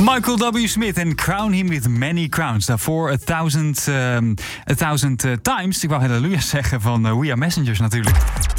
Michael W. Smith en Crown Him with Many Crowns. Daarvoor 1000 Times. Ik wou halleluja zeggen van We Are Messengers natuurlijk.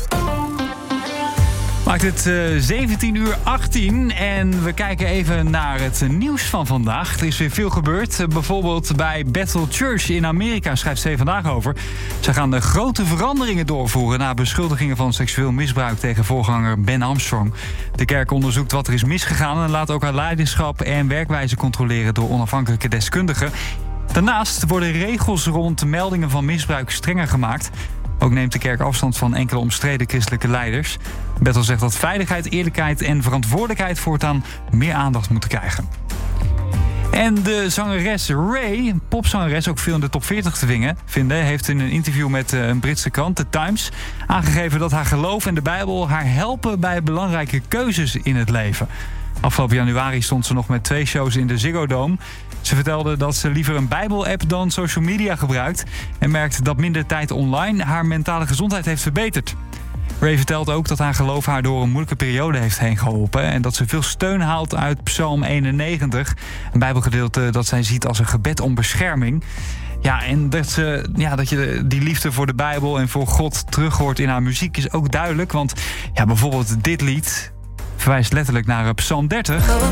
Maakt het 17:18 en we kijken even naar het nieuws van vandaag. Er is weer veel gebeurd. Bijvoorbeeld bij Bethel Church in Amerika schrijft ze vandaag over. Ze gaan grote veranderingen doorvoeren na beschuldigingen van seksueel misbruik tegen voorganger Ben Armstrong. De kerk onderzoekt wat er is misgegaan en laat ook haar leiderschap en werkwijze controleren door onafhankelijke deskundigen. Daarnaast worden regels rond meldingen van misbruik strenger gemaakt. Ook neemt de kerk afstand van enkele omstreden christelijke leiders. Bethel zegt dat veiligheid, eerlijkheid en verantwoordelijkheid voortaan meer aandacht moeten krijgen. En de zangeres Ray, popzangeres, ook veel in de top 40 te vinden, heeft in een interview met een Britse krant, The Times, aangegeven dat haar geloof en de Bijbel haar helpen bij belangrijke keuzes in het leven. Afgelopen januari stond ze nog met 2 shows in de Ziggo Dome. Ze vertelde dat ze liever een Bijbel-app dan social media gebruikt en merkt dat minder tijd online haar mentale gezondheid heeft verbeterd. Ray vertelt ook dat haar geloof haar door een moeilijke periode heeft heen geholpen en dat ze veel steun haalt uit Psalm 91, een Bijbelgedeelte dat zij ziet als een gebed om bescherming. Ja, en dat je die liefde voor de Bijbel en voor God terug hoort in haar muziek is ook duidelijk, want ja, bijvoorbeeld dit lied verwijst letterlijk naar Psalm 30.